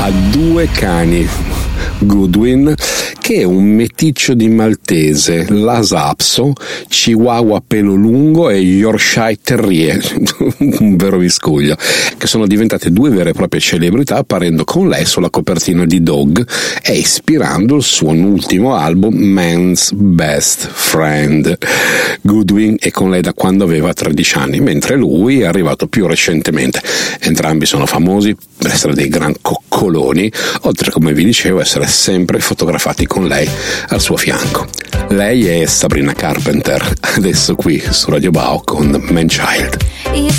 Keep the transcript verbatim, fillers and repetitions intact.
ha due cani, Goodwin, che è un meticcio di maltese, Lhasa Apso, Chihuahua pelo lungo e Yorkshire Terrier, un vero miscuglio, che sono diventate due vere e proprie celebrità, apparendo con lei sulla copertina di Dog e ispirando il suo ultimo album Man's Best Friend. Goodwin è con lei da quando aveva tredici anni, mentre lui è arrivato più recentemente. Entrambi sono famosi per essere dei gran coccoloni, oltre, come vi dicevo, essere sempre fotografati con lei al suo fianco. Lei è Sabrina Carpenter, adesso qui su Radio Bao con Man Child.